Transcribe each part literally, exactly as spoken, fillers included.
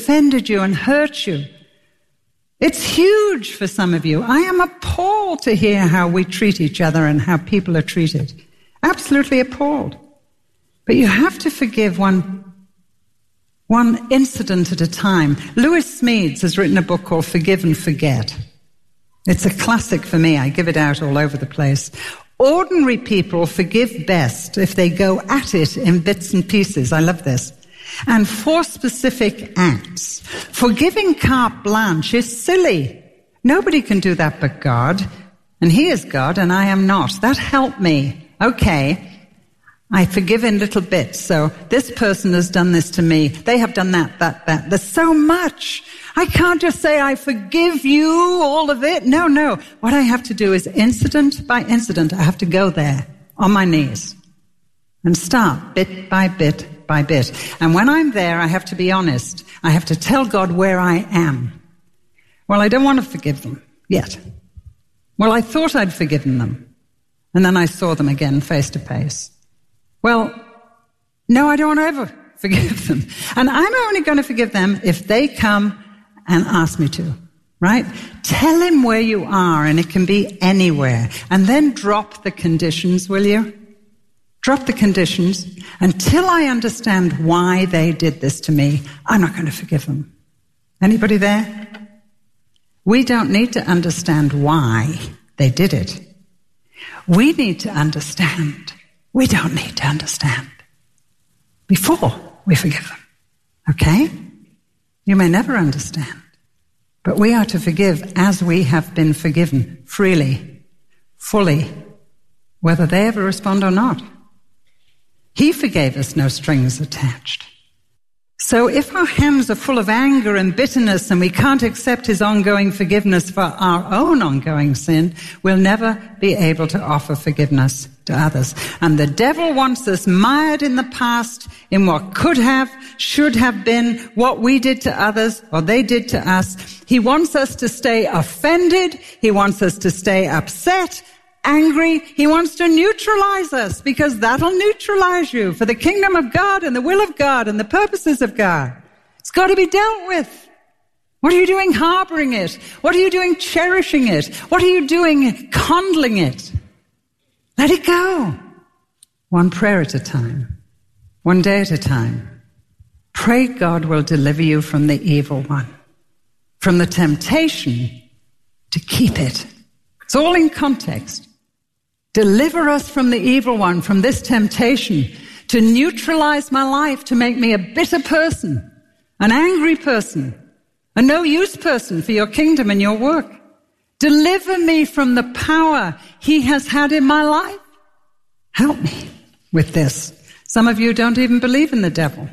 offended you and hurt you. It's huge for some of you. I am appalled to hear how we treat each other and how people are treated. Absolutely appalled. But you have to forgive one, one incident at a time. Lewis Smedes has written a book called Forgive and Forget. It's a classic for me. I give it out all over the place. Ordinary people forgive best if they go at it in bits and pieces. I love this. And for specific acts. Forgiving carte blanche is silly. Nobody can do that but God. And He is God and I am not. That helped me. Okay, I forgive in little bits. So this person has done this to me. They have done that, that, that. There's so much. I can't just say, I forgive you, all of it. No, no. What I have to do is incident by incident. I have to go there on my knees and start bit by bit by bit. And when I'm there, I have to be honest. I have to tell God where I am. Well, I don't want to forgive them yet. Well, I thought I'd forgiven them. And then I saw them again face to face. Well, no, I don't want to ever forgive them. And I'm only going to forgive them if they come and ask me to, right? Tell Him where you are, and it can be anywhere. And then drop the conditions, will you? Drop the conditions. Until I understand why they did this to me, I'm not going to forgive them. Anybody there? We don't need to understand why they did it. We need to understand. We don't need to understand before we forgive them. Okay? You may never understand, but we are to forgive as we have been forgiven, freely, fully, whether they ever respond or not. He forgave us, no strings attached. So if our hands are full of anger and bitterness and we can't accept His ongoing forgiveness for our own ongoing sin, we'll never be able to offer forgiveness to others. And the devil wants us mired in the past, in what could have, should have been, what we did to others or they did to us. He wants us to stay offended. He wants us to stay upset, angry. He wants to neutralize us because that'll neutralize you for the kingdom of God and the will of God and the purposes of God. It's got to be dealt with. What are you doing harboring it? What are you doing cherishing it? What are you doing coddling it? Let it go. One prayer at a time. One day at a time. Pray God will deliver you from the evil one. From the temptation to keep it. It's all in context. Deliver us from the evil one, from this temptation to neutralize my life, to make me a bitter person, an angry person, a no-use person for your kingdom and your work. Deliver me from the power He has had in my life. Help me with this. Some of you don't even believe in the devil.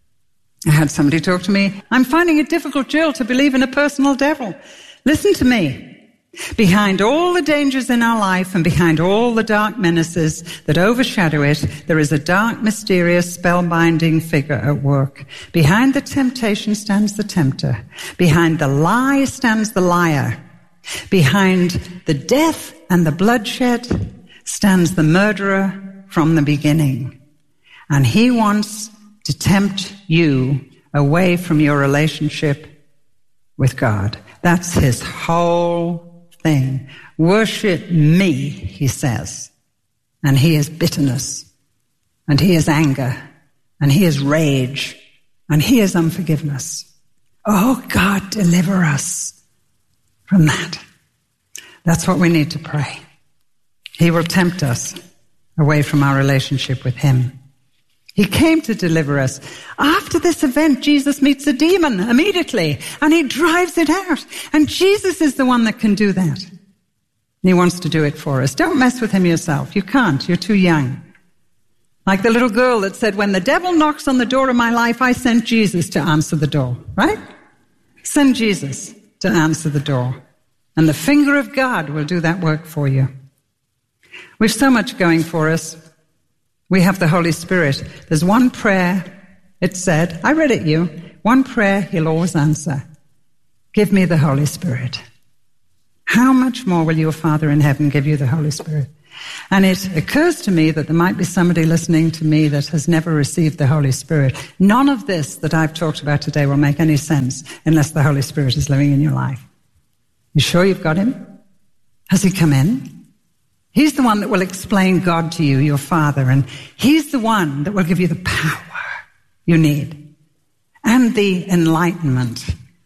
I had somebody talk to me, I'm finding it difficult, Jill, to believe in a personal devil. Listen to me. Behind all the dangers in our life and behind all the dark menaces that overshadow it, there is a dark, mysterious, spellbinding figure at work. Behind the temptation stands the tempter. Behind the lie stands the liar. Behind the death and the bloodshed stands the murderer from the beginning. And he wants to tempt you away from your relationship with God. That's his whole thing. Worship me, he says. And he is bitterness. And he is anger. And he is rage. And he is unforgiveness. Oh, God, deliver us from that. That's what we need to pray. He will tempt us away from our relationship with him. He came to deliver us. After this event, Jesus meets a demon immediately, and he drives it out. And Jesus is the one that can do that. And he wants to do it for us. Don't mess with him yourself. You can't. You're too young. Like the little girl that said, when the devil knocks on the door of my life, I send Jesus to answer the door. Right? Send Jesus to answer the door. And the finger of God will do that work for you. We've so much going for us. We have the Holy Spirit. There's one prayer, it said, I read it you, one prayer he'll always answer. Give me the Holy Spirit. How much more will your Father in heaven give you the Holy Spirit? And it occurs to me that there might be somebody listening to me that has never received the Holy Spirit. None of this that I've talked about today will make any sense unless the Holy Spirit is living in your life. You sure you've got him? Has he come in? He's the one that will explain God to you, your Father, and he's the one that will give you the power you need and the enlightenment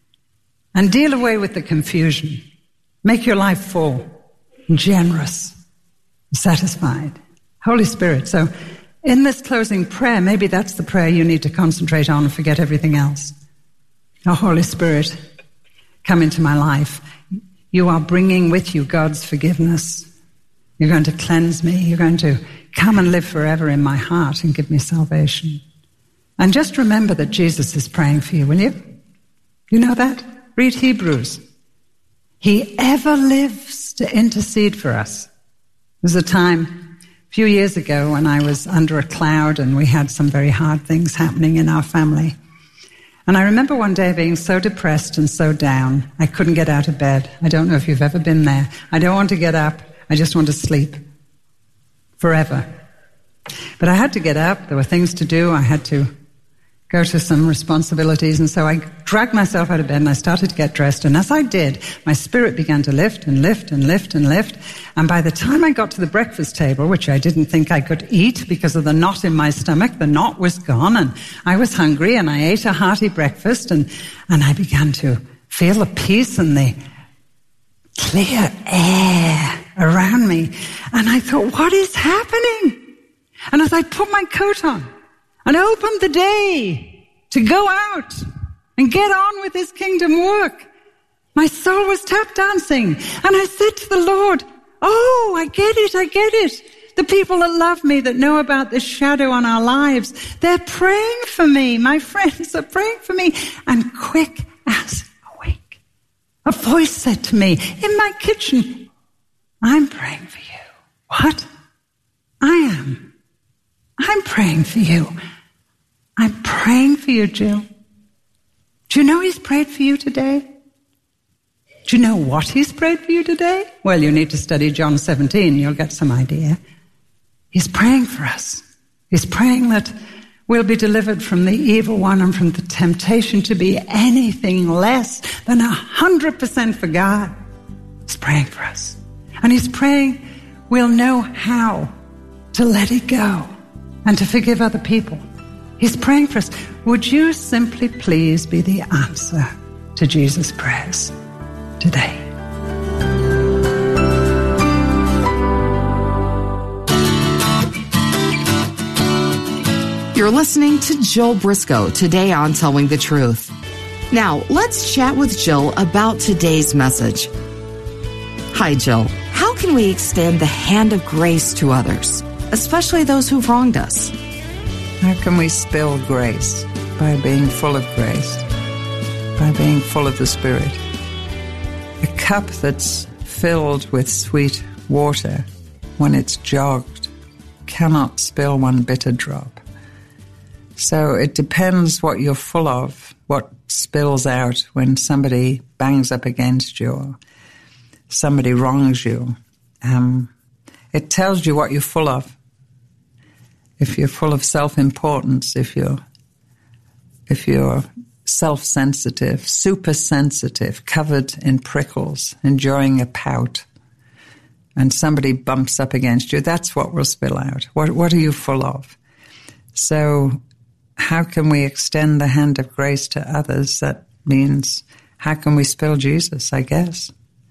and deal away with the confusion. Make your life full and generous, satisfied. Holy Spirit. So in this closing prayer, maybe that's the prayer you need to concentrate on and forget everything else. Oh, Holy Spirit, come into my life. You are bringing with you God's forgiveness. You're going to cleanse me. You're going to come and live forever in my heart and give me salvation. And just remember that Jesus is praying for you, will you? You know that? Read Hebrews. He ever lives to intercede for us. There was a time a few years ago when I was under a cloud and we had some very hard things happening in our family. And I remember one day being so depressed and so down, I couldn't get out of bed. I don't know if you've ever been there. I don't want to get up. I just want to sleep forever. But I had to get up. There were things to do. I had to go to some responsibilities. And so I dragged myself out of bed and I started to get dressed. And as I did, my spirit began to lift and lift and lift and lift. And by the time I got to the breakfast table, which I didn't think I could eat because of the knot in my stomach, the knot was gone and I was hungry and I ate a hearty breakfast and, and I began to feel the peace and the clear air around me. And I thought, what is happening? And as I put my coat on, and opened the day to go out and get on with his kingdom work, my soul was tap dancing. And I said to the Lord, oh, I get it, I get it. The people that love me, that know about this shadow on our lives, they're praying for me. My friends are praying for me. And quick as a wink, a voice said to me in my kitchen, I'm praying for you. What? I am. I'm praying for you. I'm praying for you, Jill. Do you know he's prayed for you today? Do you know what he's prayed for you today? Well, you need to study John seventeen. You'll get some idea. He's praying for us. He's praying that we'll be delivered from the evil one and from the temptation to be anything less than a hundred percent for God. He's praying for us. And he's praying we'll know how to let it go and to forgive other people. He's praying for us. Would you simply please be the answer to Jesus' prayers today? You're listening to Jill Briscoe today on Telling the Truth. Now, let's chat with Jill about today's message. Hi, Jill. How can we extend the hand of grace to others, especially those who've wronged us? How can we spill grace? By being full of grace, by being full of the Spirit. A cup that's filled with sweet water, when it's jogged, cannot spill one bitter drop. So it depends what you're full of, what spills out when somebody bangs up against you or somebody wrongs you. Um, it tells you what you're full of. If you're full of self-importance, if you're if you're self-sensitive, super-sensitive, covered in prickles, enjoying a pout, and somebody bumps up against you, that's what will spill out. What what are you full of? So how can we extend the hand of grace to others? That means how can we spill Jesus, I guess?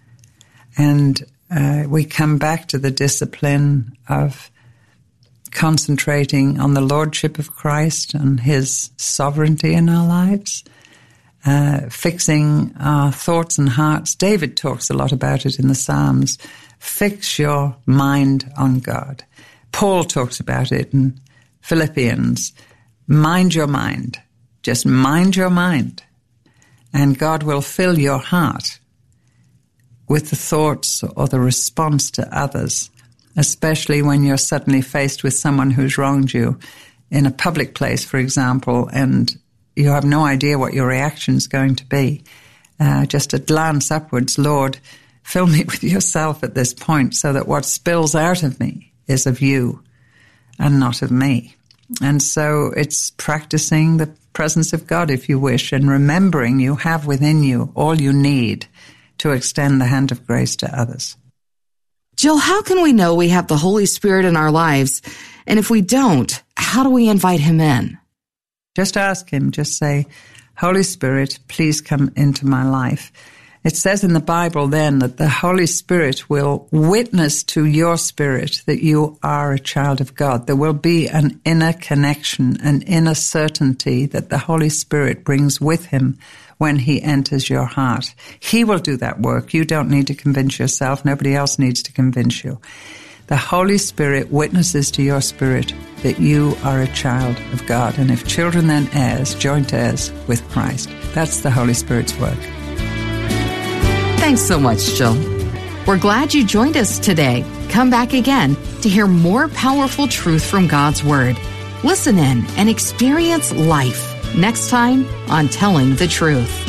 And uh, we come back to the discipline of concentrating on the Lordship of Christ and his sovereignty in our lives, uh, fixing our thoughts and hearts. David talks a lot about it in the Psalms. Fix your mind on God. Paul talks about it in Philippians. Mind your mind. Just mind your mind. And God will fill your heart with the thoughts or the response to others, especially when you're suddenly faced with someone who's wronged you in a public place, for example, and you have no idea what your reaction's going to be. Uh, just a glance upwards, Lord, fill me with yourself at this point so that what spills out of me is of you and not of me. And so it's practicing the presence of God, if you wish, and remembering you have within you all you need to extend the hand of grace to others. Jill, how can we know we have the Holy Spirit in our lives? And if we don't, how do we invite him in? Just ask him. Just say, Holy Spirit, please come into my life. It says in the Bible then that the Holy Spirit will witness to your spirit that you are a child of God. There will be an inner connection, an inner certainty that the Holy Spirit brings with him when he enters your heart. He will do that work. You don't need to convince yourself. Nobody else needs to convince you. The Holy Spirit witnesses to your spirit that you are a child of God. And if children, then heirs, joint heirs with Christ. That's the Holy Spirit's work. Thanks so much, Jill. We're glad you joined us today. Come back again to hear more powerful truth from God's Word. Listen in and experience life next time on Telling the Truth.